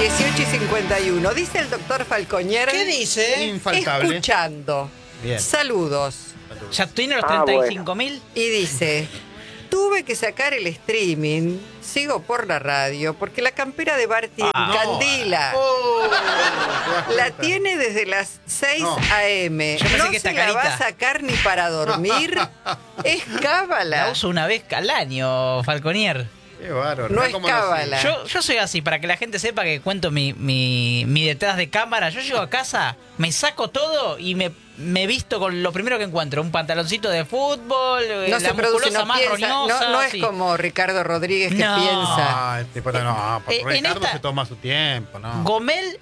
18:51. Dice el doctor Falconier. ¿Qué dice? Infaltable. Escuchando. Bien. Saludos. ¿Ya tiene los 35.000? Y dice: tuve que sacar el streaming, sigo por la radio, porque la campera de Barty encandila. La tiene desde las 6 a.m. Yo pensé No que se esta la va a carita. sacar ni para dormir. Es cábala. La uso una vez al año, Falconier. Qué bárbaro. No Mirá es cómo lo cábala. sigue. Yo soy así, para que la gente sepa que cuento mi detrás de cámara. Yo llego a casa, me saco todo y me visto con lo primero que encuentro. Un pantaloncito de fútbol, No la se produce, musculosa no más piensa. roñosa. No es sí. como Ricardo Rodríguez que No. piensa. Ah, el tipo no, porque En Ricardo esta- se toma su tiempo, ¿no? Gomel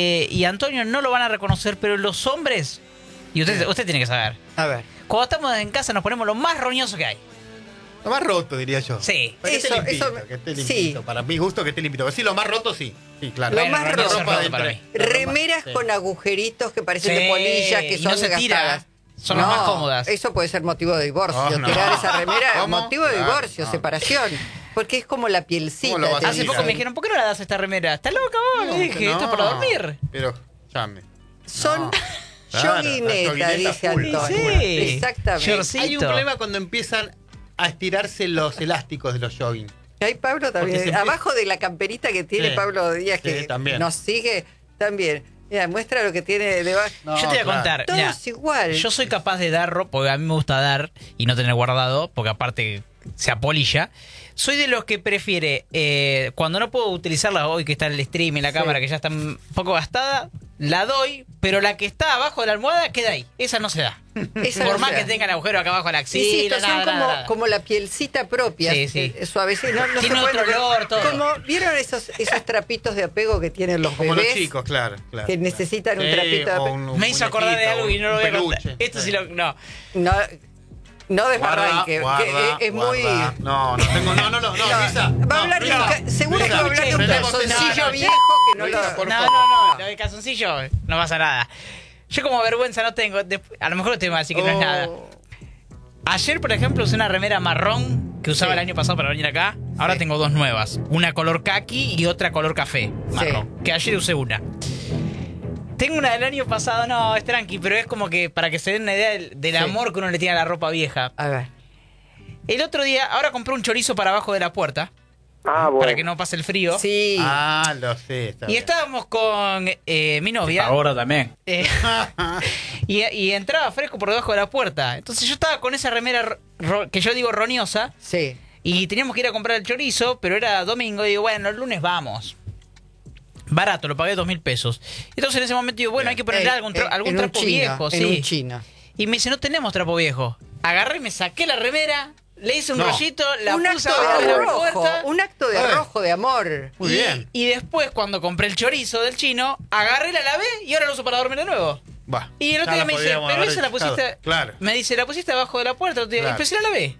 y Antonio no lo van a reconocer, pero los hombres, y usted tiene que saber, A ver. cuando estamos en casa nos ponemos lo más roñoso que hay. Lo más roto, diría yo. Sí. Para que esté Eso- limpito, eso- que esté sí. limpito. Para mi gusto que esté limpito. Pero sí, lo más roto, sí. Sí, claro. Lo Bueno, más roñoso roto. es roto para mí. Remeras Sí. con agujeritos que parecen Sí, de polillas, que y son no se tira. gastadas. Son las más cómodas. Eso puede ser motivo de divorcio. Oh, no. Tirar esa remera es ¿Cómo? motivo de Claro, divorcio, no. separación. Porque es como la pielcita. ¿Cómo lo vas te a Hace hacer? poco dicen. me dijeron, ¿por qué no la das esta remera? ¿Estás loca vos? Le dije, No, esto es para dormir. Pero, llame. Son Claro, yoguineta, la yoguineta dice full. Antonio. Sí. Exactamente. Shortcito. Hay un problema cuando empiezan a estirarse los elásticos de los jogging. Hay Pablo Porque también. se empieza- Abajo de la camperita que tiene Sí. Pablo Díaz, que Sí, también. nos sigue también. Mira, muestra lo que tiene debajo. No, Yo te voy a claro. contar. Todo mirá, es igual. yo soy capaz de dar ropa, porque a mí me gusta dar y no tener guardado, porque aparte se apolilla. Soy de los que prefiere, cuando no puedo utilizarla hoy que está el stream y la Sí. cámara que ya está un poco gastada, la doy, pero la que está abajo de la almohada queda ahí. Esa no se da. Esa Por no más se que da. tenga el agujero acá abajo de la axila, Insisto, son nada, como, nada, nada. como la pielcita propia. Sí, sí. Suavecita. No, no Tiene se pueden- otro olor, todo. Como, ¿vieron esos trapitos de apego que tienen los Como bebés? los chicos, claro. Que necesitan un Sí, trapito de o apego. un Me hizo acordar de muñequito, algo y no lo voy a un contar. peluche. Esto sí lo... No. No, no Guarda, desbarranque. guarda, que es muy. guarda. No, tengo. No, Lisa. Va a hablar de un seguro que va a hablar de un calzoncillo no, viejo que no lo. Lisa, por No, favor. no, lo de calzoncillo no pasa nada. Yo como vergüenza no tengo, a lo mejor lo tengo, así que no es Oh. nada. Ayer, por ejemplo, usé una remera marrón que usaba Sí. el año pasado para venir acá. Ahora Sí. tengo dos nuevas. Una color kaki y otra color café marrón. Que ayer usé una. Tengo una del año pasado, no, es tranqui, pero es como que para que se den una idea del Sí. amor que uno le tiene a la ropa vieja. A ver. El otro día, ahora compré un chorizo para abajo de la puerta, Ah, bueno. para que no pase el frío. Sí. Ah, lo sé. Está Y bien. estábamos con mi novia. Ahora también. Y entraba fresco por debajo de la puerta. Entonces yo estaba con esa remera que yo digo roñosa. Sí. Y teníamos que ir a comprar el chorizo, pero era domingo. Y digo, bueno, el lunes vamos. Barato, lo pagué 2.000 pesos. Entonces en ese momento digo, bueno, hay que ponerle algún en un trapo chino, viejo. En Sí. un chino. Y me dice, no tenemos trapo viejo. Agarré y me saqué la remera, le hice un No. rollito, la Un puse acto abajo de de la arrojo. puerta. Un acto de A ver. arrojo, de amor. Muy bien. Y después, cuando compré el chorizo del chino, agarré, la lavé y ahora lo uso para dormir de nuevo. Va. Y el otro Ya día la me dice, podríamos pero haber esa la echado. pusiste... Claro. Me dice, la pusiste abajo de la puerta. Claro. Pero si la lavé.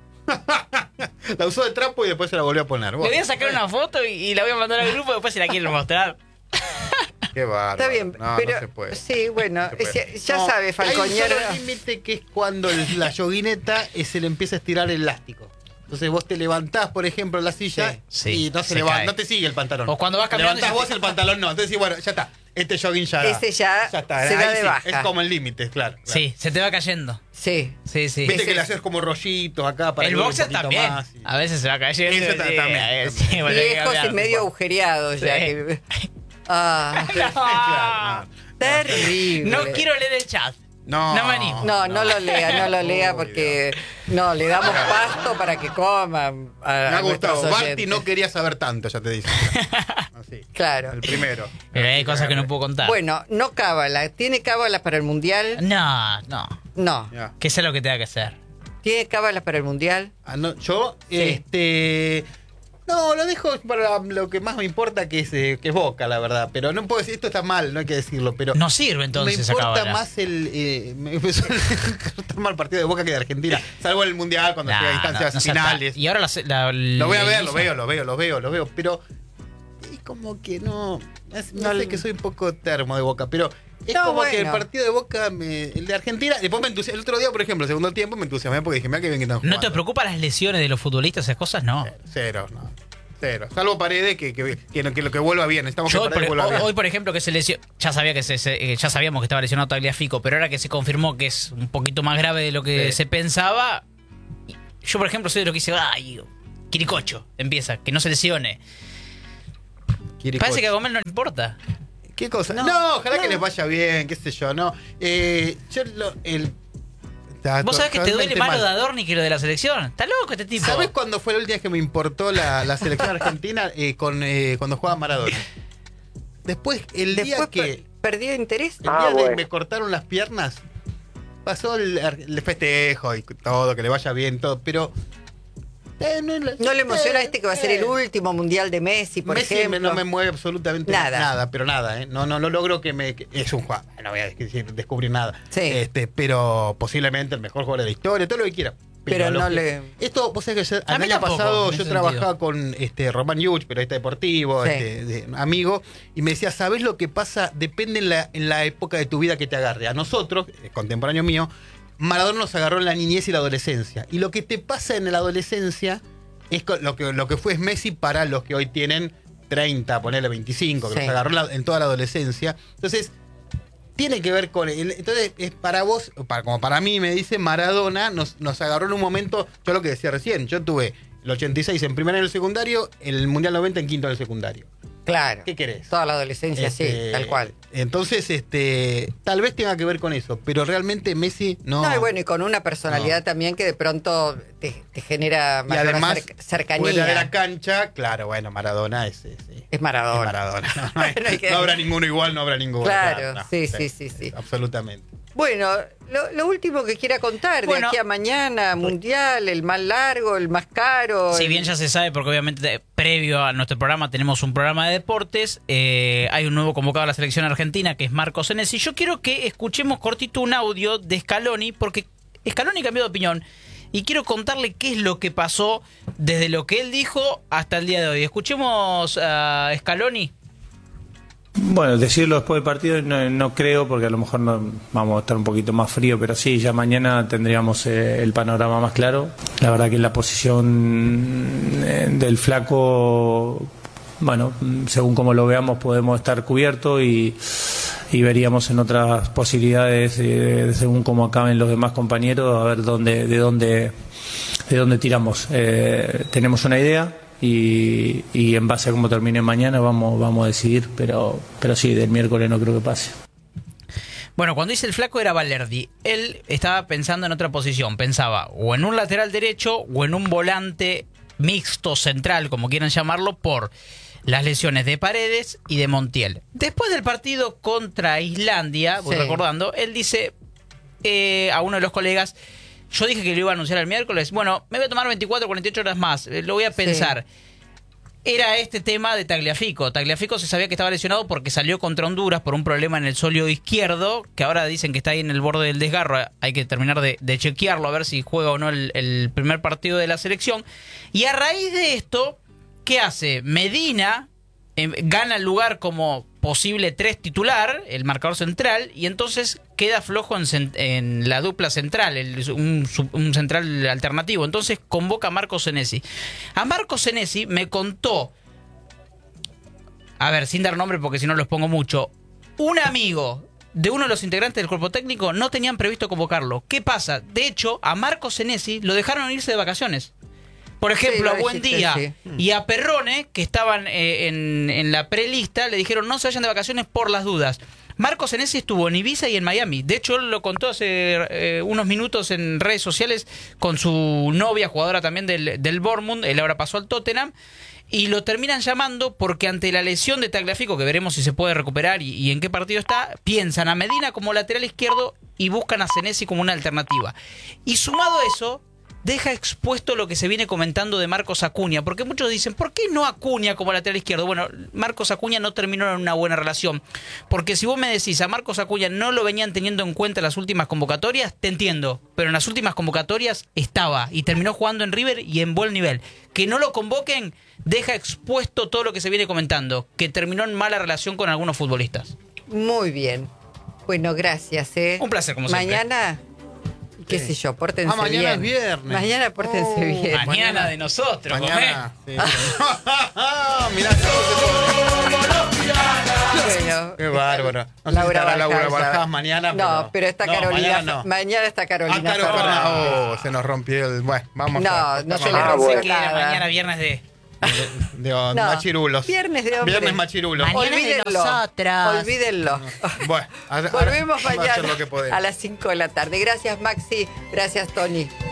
La usó de trapo y después se la volvió a poner. Le voy a sacar una foto y la voy a mandar al grupo. Después si la quieren mostrar. Qué bárbaro. Está bien, No, pero no se puede. sí, bueno, No se puede. ya No, sabe, Falcoñero. Hay un solo límite que es cuando la yoguineta se le empieza a estirar el elástico. Entonces vos te levantás, por ejemplo, en la silla Sí, y no se, se levanta, cae. no te sigue el pantalón. O cuando vas Te caminando levantás y vos el pantalón no. Entonces, bueno, ya está. Este jogging ya. Ese ya está. se da Ahí de sí, baja. Es como el límite, claro. Sí, se te va cayendo. Sí. Sí, sí. Viste Ese que le es- haces como rollitos acá para El que dure un boxer poquito también. más y- A veces se va cayendo. Ese también. Sí, bueno, hay que Viejos y cambiar. medio agujereados ya. Sí. que- Ah, Claro, no. terrible. No quiero leer el chat. No, No me animo. No lo lea Uy, porque no, le damos pasto para que coman. Me ha nuestros gustado. Barty oyentes. no quería saber tanto, ya te dije. Así. Claro. El primero. Pero hay cosas que no puedo contar. Bueno, no cábala. ¿Tiene cábalas para el mundial? No, no. No. Ya. Que sea lo que tenga que hacer. ¿Tiene cábalas para el mundial? Ah, no, yo, Sí. no, lo dejo para lo que más me importa, que es Boca, la verdad. Pero no puedo decir, esto está mal, no hay que decirlo, pero No sirve entonces me esa importa cábala. más me empezó a importar más el partido de Boca que de Argentina. Salvo en el Mundial, cuando llega a instancias no sea finales. Y ahora Lo voy a ver, lo veo, pero es como que no sé que soy un poco termo de Boca, pero es No, como que el bueno. partido de Boca, el de Argentina, después me entusiasmé, el otro día, por ejemplo, el segundo tiempo me entusiasmé porque dije, mira que bien que están ¿No te jugando. preocupan las lesiones de los futbolistas, esas cosas? No. Cero, no. Cero. Salvo Paredes que lo que vuelva bien. Estamos Yo que Paredes vuelva bien. hoy, por ejemplo, que se lesionó, ya sabíamos que estaba lesionado Tagliafico, pero ahora que se confirmó que es un poquito más grave de lo que se pensaba, yo, por ejemplo, soy de lo que dice, ay, Quiricocho, empieza, que no se lesione. Parece que a Gómez no le importa. ¿Qué cosa? No, ojalá que les vaya bien, qué sé yo, no. Vos sabés que te duele más lo de Adorni que lo de la selección. Está loco este tipo. ¿Sabés cuándo fue la última vez que me importó la selección argentina? Cuando jugaba Maradona. Después que perdió interés. El día de me cortaron las piernas, pasó el festejo y todo, que le vaya bien, todo, pero... ¿No le emociona que va a ser el último mundial de Messi, por ejemplo? No me mueve absolutamente nada, pero nada, ¿eh? No logro es un jugador, no voy a descubrir nada. Sí. Pero posiblemente el mejor jugador de la historia, todo lo que quiera. Pero no le... Esto, vos sabés que el año pasado yo trabajaba con Román Yuch, periodista deportivo, amigo, y me decía, ¿sabés lo que pasa? Depende en la época de tu vida que te agarre. A nosotros, contemporáneo mío, Maradona nos agarró en la niñez y la adolescencia. Y lo que te pasa en la adolescencia es lo que fue Messi para los que hoy tienen 30, ponerle 25, que nos agarró en toda la adolescencia. Entonces, tiene que ver con... Entonces, es para vos, como para mí, me dice, Maradona nos agarró en un momento, yo lo que decía recién, yo tuve el 86 en primer año del secundario, el Mundial 90 en quinto del secundario. Claro. ¿Qué querés? Toda la adolescencia, sí, tal cual. Entonces, tal vez tenga que ver con eso, pero realmente Messi no... No, y bueno, y con una personalidad también que de pronto te genera mayor cercanía. Fuera de la cancha, claro, bueno, Maradona es Maradona. Es Maradona. No habrá ninguno igual, no habrá ninguno. Claro, sí. Absolutamente. Bueno, lo último que quiera contar de aquí a mañana, Mundial, el más largo, el más caro. Si bien ya se sabe, porque obviamente previo a nuestro programa tenemos un programa de deportes, hay un nuevo convocado a la selección argentina que es Marcos Senesi. Yo quiero que escuchemos cortito un audio de Scaloni, porque Scaloni cambió de opinión y quiero contarle qué es lo que pasó desde lo que él dijo hasta el día de hoy. Escuchemos a Scaloni. Bueno, decirlo después del partido no creo, porque a lo mejor vamos a estar un poquito más frío, pero sí, ya mañana tendríamos el panorama más claro. La verdad que la posición del Flaco, bueno, según como lo veamos podemos estar cubiertos y veríamos en otras posibilidades, según cómo acaben los demás compañeros, a ver de dónde tiramos. Tenemos una idea. Y en base a cómo termine mañana vamos a decidir, pero sí, del miércoles no creo que pase. Bueno, cuando dice el Flaco era Valerdi. Él estaba pensando en otra posición. Pensaba o en un lateral derecho o en un volante mixto central, como quieran llamarlo, por las lesiones de Paredes y de Montiel. Después del partido contra Islandia, voy recordando, él dice a uno de los colegas: yo dije que lo iba a anunciar el miércoles. Bueno, me voy a tomar 24, 48 horas más. Lo voy a pensar. Era este tema de Tagliafico. Tagliafico se sabía que estaba lesionado porque salió contra Honduras por un problema en el sóleo izquierdo, que ahora dicen que está ahí en el borde del desgarro. Hay que terminar de chequearlo, a ver si juega o no el primer partido de la selección. Y a raíz de esto, ¿qué hace? Medina gana el lugar como posible 3 titular, el marcador central, y entonces queda flojo en la dupla central, un central alternativo. Entonces convoca a Marcos Senesi. A Marcos Senesi me contó, a ver, sin dar nombre porque si no los pongo mucho, un amigo de uno de los integrantes del cuerpo técnico no tenían previsto convocarlo. ¿Qué pasa? De hecho, a Marcos Senesi lo dejaron irse de vacaciones. Por ejemplo, a Buendía y a Perrone, que estaban en la prelista, le dijeron no se vayan de vacaciones por las dudas. Marcos Senesi estuvo en Ibiza y en Miami. De hecho, él lo contó hace unos minutos en redes sociales con su novia, jugadora también del Bournemouth. Él ahora pasó al Tottenham. Y lo terminan llamando porque ante la lesión de Tagliafico, que veremos si se puede recuperar y en qué partido está, piensan a Medina como lateral izquierdo y buscan a Senesi como una alternativa. Y sumado a eso, deja expuesto lo que se viene comentando de Marcos Acuña, porque muchos dicen, ¿por qué no Acuña como lateral izquierdo? Bueno, Marcos Acuña no terminó en una buena relación, porque si vos me decís a Marcos Acuña no lo venían teniendo en cuenta en las últimas convocatorias, te entiendo, pero en las últimas convocatorias estaba y terminó jugando en River y en buen nivel. Que no lo convoquen deja expuesto todo lo que se viene comentando, que terminó en mala relación con algunos futbolistas. Muy bien. Bueno, gracias. Un placer, como siempre. Mañana qué sé yo, pórtense bien. Mañana es viernes. Mañana pórtense bien. Mañana de nosotros, mañana. Sí. Mirá, bueno, qué bárbaro. No Laura sé si Laura Barjás Barjás mañana. No, pero está Carolina. Mañana está Carolina. Se nos rompió el. Bueno, vamos no se le rompió nada. Mañana viernes de machirulos. Viernes de hombres. Viernes machirulos. Mañana de nosotras. Olvídenlo. Bueno, volvemos mañana a las 5 a las 5 de la tarde. Gracias, Maxi. Gracias, Tony.